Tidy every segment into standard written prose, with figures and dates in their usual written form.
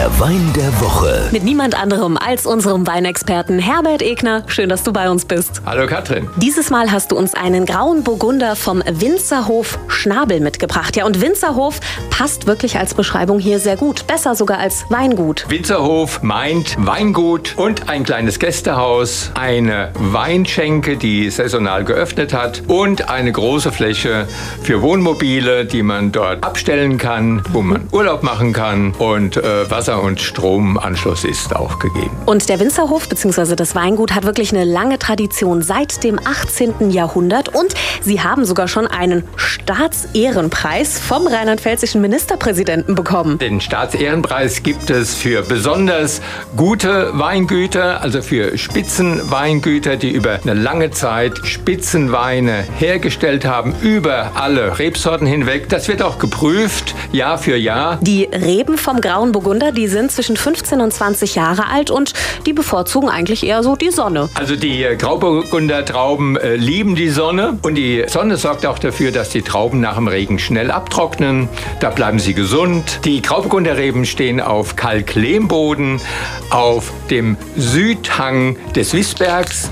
Der Wein der Woche. Mit niemand anderem als unserem Weinexperten Herbert Egner. Schön, dass du bei uns bist. Hallo Katrin. Dieses Mal hast du uns einen grauen Burgunder vom Winzerhof Schnabel mitgebracht. Ja, und Winzerhof passt wirklich als Beschreibung hier sehr gut. Besser sogar als Weingut. Winzerhof meint Weingut und ein kleines Gästehaus, eine Weinschenke, die saisonal geöffnet hat und eine große Fläche für Wohnmobile, die man dort abstellen kann, wo man Urlaub machen kann, und Wasser- und Stromanschluss ist auch gegeben. Und der Winzerhof bzw. das Weingut hat wirklich eine lange Tradition seit dem 18. Jahrhundert und sie haben sogar schon einen Staatsehrenpreis vom rheinland-pfälzischen Ministerpräsidenten bekommen. Den Staatsehrenpreis gibt es für besonders gute Weingüter, also für Spitzenweingüter, die über eine lange Zeit Spitzenweine hergestellt haben, über alle Rebsorten hinweg. Das wird auch geprüft, Jahr für Jahr. Die Reben vom grauen Burgunder, die sind zwischen 15 und 20 Jahre alt und die bevorzugen eigentlich eher so die Sonne. Also die Grauburgunder Trauben lieben die Sonne und die Sonne sorgt auch dafür, dass die Trauben nach dem Regen schnell abtrocknen. Da bleiben sie gesund. Die Grauburgunder Reben stehen auf Kalklehmboden auf dem Südhang des Wissbergs.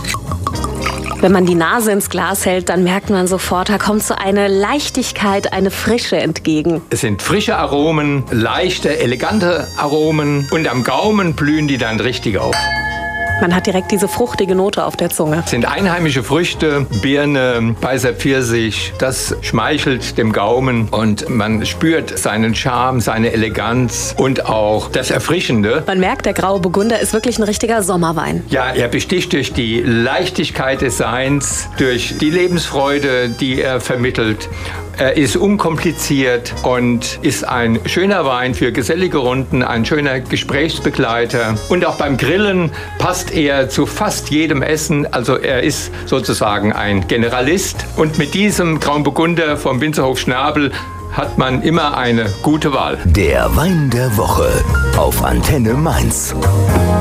Wenn man die Nase ins Glas hält, dann merkt man sofort, da kommt so eine Leichtigkeit, eine Frische entgegen. Es sind frische Aromen, leichte, elegante Aromen und am Gaumen blühen die dann richtig auf. Man hat direkt diese fruchtige Note auf der Zunge. Es sind einheimische Früchte, Birne, weißer Pfirsich. Das schmeichelt dem Gaumen und man spürt seinen Charme, seine Eleganz und auch das Erfrischende. Man merkt, der graue Burgunder ist wirklich ein richtiger Sommerwein. Ja, er besticht durch die Leichtigkeit des Seins, durch die Lebensfreude, die er vermittelt. Er ist unkompliziert und ist ein schöner Wein für gesellige Runden, ein schöner Gesprächsbegleiter. Und auch beim Grillen passt er zu fast jedem Essen. Also er ist sozusagen ein Generalist. Und mit diesem Grauen Burgunder vom Winzerhof Schnabel hat man immer eine gute Wahl. Der Wein der Woche auf Antenne Mainz.